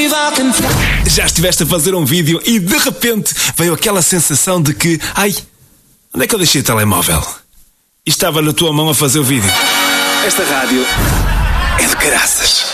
Já estiveste a fazer um vídeo e de repente veio aquela sensação de que, ai, onde é que eu deixei o telemóvel? E estava na tua mão a fazer o vídeo. Esta rádio é de caraças.